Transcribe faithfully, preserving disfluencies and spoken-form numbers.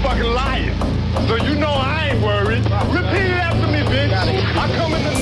fucking lying. So you know I ain't worried. Repeat it after me, bitch. I come in the